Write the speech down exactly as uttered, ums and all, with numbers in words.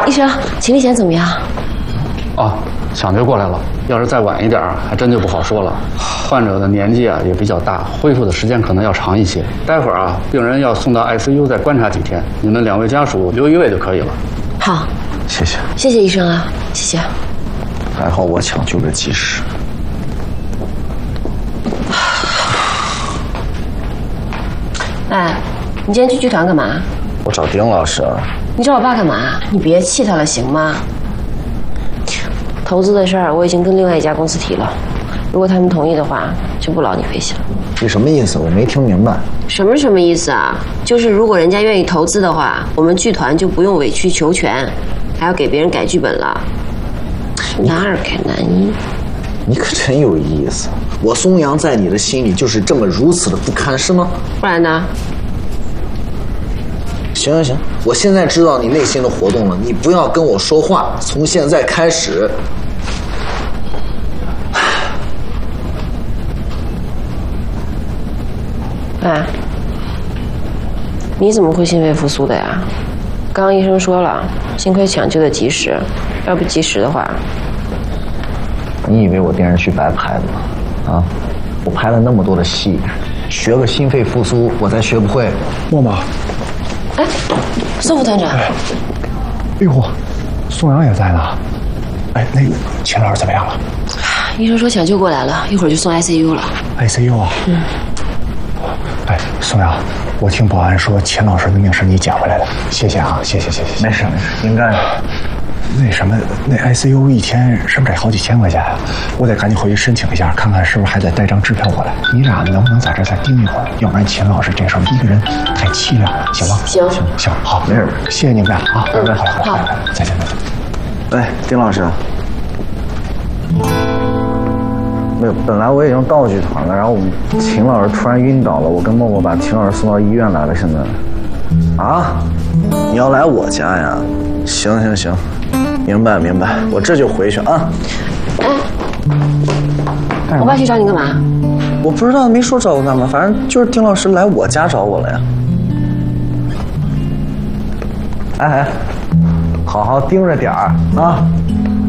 医生，秦丽贤怎么样？ 啊，抢救过来了。要是再晚一点，还真就不好说了。患者的年纪啊也比较大，恢复的时间可能要长一些。待会儿啊，病人要送到 I C U 再观察几天，你们两位家属留一位就可以了。 好， 谢谢， 谢谢医生啊，谢谢。 还好我抢救的及时。 哎，你今天去剧团干嘛？ 我找丁老师。 你找我爸干嘛？你别气他了，行吗？投资的事儿我已经跟另外一家公司提了，如果他们同意的话，就不劳你费心了。 你什么意思？我没听明白。 什么什么意思啊？就是如果人家愿意投资的话，我们剧团就不用委曲求全，还要给别人改剧本了。哪儿开难医？ 你可真有意思。我松阳在你的心里就是这么如此的不堪，是吗？ 不然呢？ 行行行，我现在知道你内心的活动了，你不要跟我说话，从现在开始。 哎，你怎么会心肺复苏的呀？刚刚医生说了，幸亏抢救的及时，要不及时的话， 你以为我电视剧白拍的吗？啊，我拍了那么多的戏，学个心肺复苏我才学不会。 默默， 哎，宋副团长， 哎，哎呦，宋阳也在呢。哎，那个秦老师怎么样了？ 医生说抢救过来了，一会儿就送 I C U 了。 I C U 啊？ 嗯。 哎，宋阳，我听保安说秦老师的命是你捡回来的，谢谢啊，谢谢谢谢。 没事没事，应该的。 那什么，那 I C U 一天是不是得好几千块钱？我得赶紧回去申请一下，看看是不是还得带张支票过来。你俩能不能在这再盯一会儿？要不然秦老师这事儿一个人太凄凉了，行吗？ 行行行，好，没事，谢谢你们俩啊，拜拜，好嘞，好嘞，再见再见。 哎，丁老师，没有，本来我已经到剧团了，然后我们秦老师突然晕倒了，我跟默默把秦老师送到医院来了。现在，啊，你要来我家呀？行行行。明白明白，我这就回去啊。 哎，我爸去找你干嘛？ 我不知道，没说找我干嘛，反正就是丁老师来我家找我了呀。哎哎，好好盯着点儿啊。